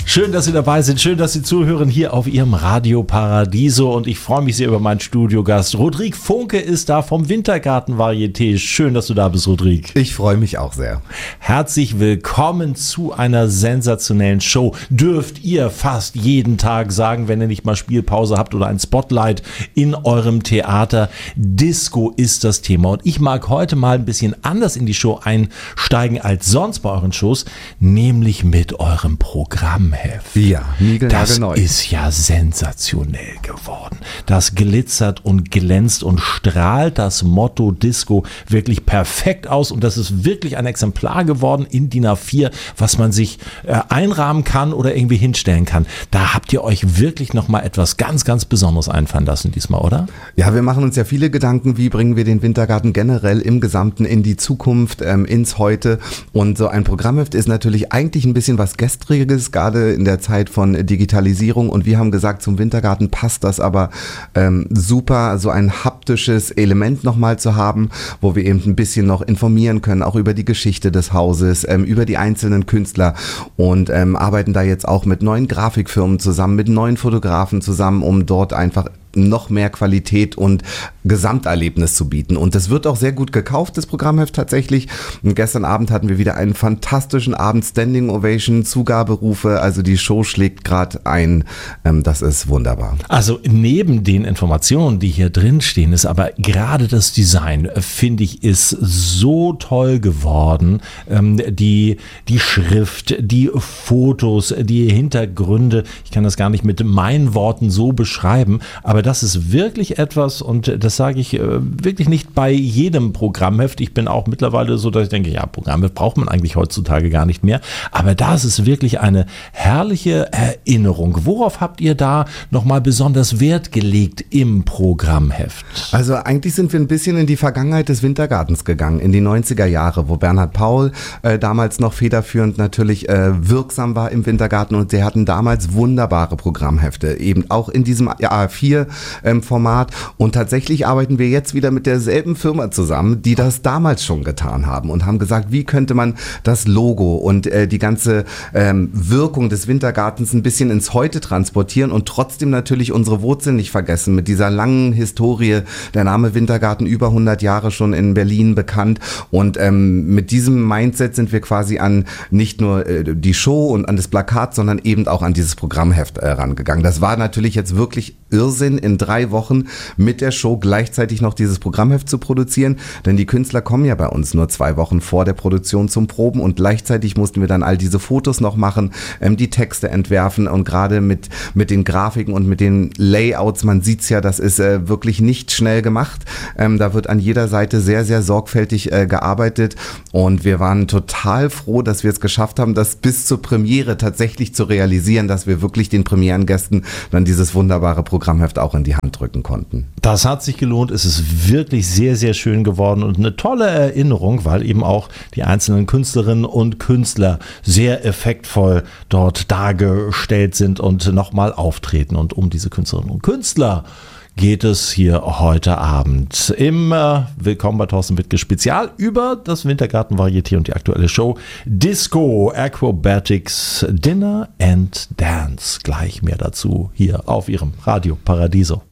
Schön, dass Sie dabei sind. Schön, dass Sie zuhören hier auf Ihrem Radio Paradiso. Und ich freue mich sehr über meinen Studiogast. Rodrigue Funke ist da vom Wintergarten Varieté. Schön, dass du da bist, Rodrigue. Ich freue mich auch sehr. Herzlich willkommen zu einer sensationellen Show. Dürft ihr fast jeden Tag sagen, wenn ihr nicht mal Spielpause habt oder ein Spotlight in eurem Theater. Disco ist das Thema. Und ich mag heute mal ein bisschen anders in die Show einsteigen als sonst bei euren Shows, nämlich mit eurem Programmheft. Ja, das neu. Ist ja sensationell geworden. Das glitzert und glänzt und strahlt das Motto Disco wirklich perfekt aus und das ist wirklich ein Exemplar geworden in DIN A4, was man sich einrahmen kann oder irgendwie hinstellen kann. Da habt ihr euch wirklich nochmal etwas ganz, ganz Besonderes einfallen lassen diesmal, oder? Ja, wir machen uns ja viele Gedanken, wie bringen wir den Wintergarten generell im Gesamten in die Zukunft, ins Heute, und so ein Programmheft ist natürlich eigentlich ein bisschen was Gestriges, gerade in der Zeit von Digitalisierung, und wir haben gesagt, zum Wintergarten passt das aber super, so ein haptisches Element nochmal zu haben, wo wir eben ein bisschen noch informieren können, auch über die Geschichte des Hauses, über die einzelnen Künstler, und arbeiten da jetzt auch mit neuen Grafikfirmen zusammen, mit neuen Fotografen zusammen, um dort einfach noch mehr Qualität und Gesamterlebnis zu bieten. Und das wird auch sehr gut gekauft, das Programmheft tatsächlich. Und gestern Abend hatten wir wieder einen fantastischen Abend, Standing Ovation, Zugaberufe, also die Show schlägt gerade ein. Das ist wunderbar. Also neben den Informationen, die hier drin stehen, ist aber gerade das Design, finde ich, ist so toll geworden. Die Schrift, die Fotos, die Hintergründe, ich kann das gar nicht mit meinen Worten so beschreiben, aber das ist wirklich etwas, und das sage ich wirklich nicht bei jedem Programmheft. Ich bin auch mittlerweile so, dass ich denke, ja, Programmheft braucht man eigentlich heutzutage gar nicht mehr. Aber da ist es wirklich eine herrliche Erinnerung. Worauf habt ihr da nochmal besonders Wert gelegt im Programmheft? Also eigentlich sind wir ein bisschen in die Vergangenheit des Wintergartens gegangen, in die 90er Jahre, wo Bernhard Paul damals noch federführend natürlich wirksam war im Wintergarten, und sie hatten damals wunderbare Programmhefte, eben auch in diesem A4 Format, und tatsächlich arbeiten wir jetzt wieder mit derselben Firma zusammen, die das damals schon getan haben, und haben gesagt, wie könnte man das Logo und die ganze Wirkung des Wintergartens ein bisschen ins Heute transportieren und trotzdem natürlich unsere Wurzeln nicht vergessen, mit dieser langen Historie, der Name Wintergarten über 100 Jahre schon in Berlin bekannt, und mit diesem Mindset sind wir quasi an nicht nur die Show und an das Plakat, sondern eben auch an dieses Programmheft rangegangen. Das war natürlich jetzt wirklich Irrsinn, in 3 Wochen mit der Show gleichzeitig noch dieses Programmheft zu produzieren, denn die Künstler kommen ja bei uns nur 2 Wochen vor der Produktion zum Proben, und gleichzeitig mussten wir dann all diese Fotos noch machen, die Texte entwerfen, und gerade mit den Grafiken und mit den Layouts, man sieht's ja, das ist wirklich nicht schnell gemacht, da wird an jeder Seite sehr, sehr sorgfältig gearbeitet, und wir waren total froh, dass wir es geschafft haben, das bis zur Premiere tatsächlich zu realisieren, dass wir wirklich den Premierengästen dann dieses wunderbare Programmheft auch in die Hand drücken konnten. Das hat sich gelohnt, es ist wirklich sehr, sehr schön geworden und eine tolle Erinnerung, weil eben auch die einzelnen Künstlerinnen und Künstler sehr effektvoll dort dargestellt sind und nochmal auftreten. Und um diese Künstlerinnen und Künstler geht es hier heute Abend im Willkommen bei Thorsten Wittke Spezial über das Wintergarten Varieté und die aktuelle Show Disco Acrobatics Dinner and Dance. Gleich mehr dazu hier auf Ihrem Radio Paradiso.